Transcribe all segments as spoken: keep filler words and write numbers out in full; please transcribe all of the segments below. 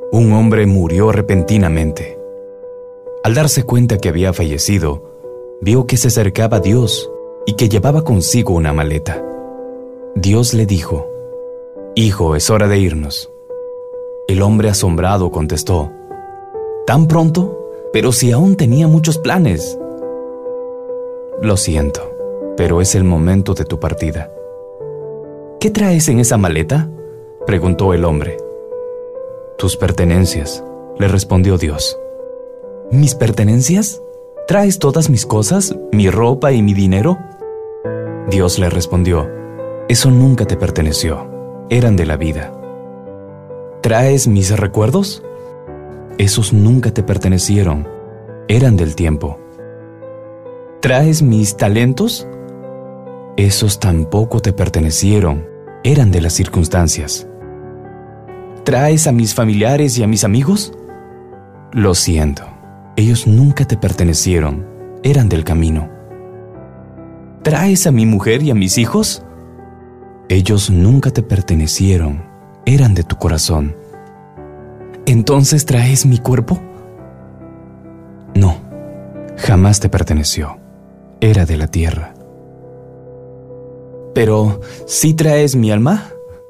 Un hombre murió repentinamente. Al darse cuenta que había fallecido, vio que se acercaba a Dios y que llevaba consigo una maleta. Dios le dijo: «Hijo, es hora de irnos». El hombre asombrado contestó: «¿Tan pronto? Pero si aún tenía muchos planes». «Lo siento, pero es el momento de tu partida». «¿Qué traes en esa maleta?», preguntó el hombre. «Tus pertenencias», le respondió Dios. «¿Mis pertenencias? ¿Traes todas mis cosas, mi ropa y mi dinero?». Dios le respondió: «Eso nunca te perteneció, eran de la vida». «¿Traes mis recuerdos?». «Esos nunca te pertenecieron, eran del tiempo». «¿Traes mis talentos?». «Esos tampoco te pertenecieron, eran de las circunstancias». «¿Traes a mis familiares y a mis amigos?». «Lo siento, ellos nunca te pertenecieron, eran del camino». «¿Traes a mi mujer y a mis hijos?». «Ellos nunca te pertenecieron, eran de tu corazón». «¿Entonces traes mi cuerpo?». «No, jamás te perteneció, era de la tierra». «¿Pero sí traes mi alma?».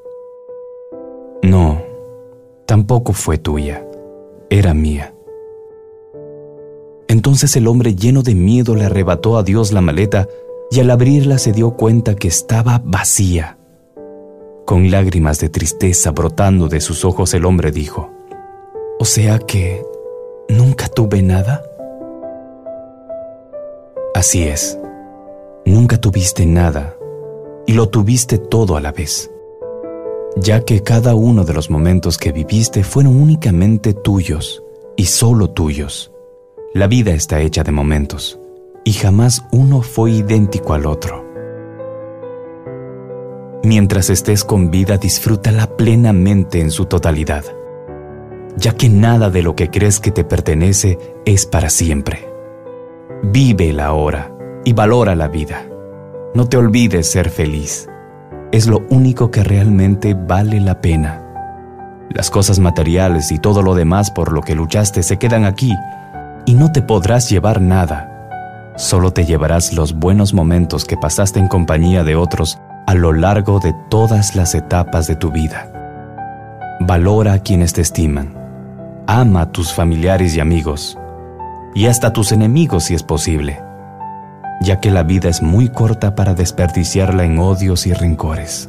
«No, tampoco fue tuya, era mía». Entonces el hombre, lleno de miedo, le arrebató a Dios la maleta y al abrirla se dio cuenta que estaba vacía. Con lágrimas de tristeza brotando de sus ojos, el hombre dijo: «¿O sea que nunca tuve nada?». Así es, nunca tuviste nada y lo tuviste todo a la vez, ya que cada uno de los momentos que viviste fueron únicamente tuyos y solo tuyos. La vida está hecha de momentos y jamás uno fue idéntico al otro. Mientras estés con vida, disfrútala plenamente en su totalidad, ya que nada de lo que crees que te pertenece es para siempre. Vive el ahora y valora la vida. No te olvides ser feliz. Es lo único que realmente vale la pena. Las cosas materiales y todo lo demás por lo que luchaste se quedan aquí y no te podrás llevar nada. Solo te llevarás los buenos momentos que pasaste en compañía de otros a lo largo de todas las etapas de tu vida. Valora a quienes te estiman. Ama a tus familiares y amigos, y hasta a tus enemigos si es posible, ya que la vida es muy corta para desperdiciarla en odios y rencores.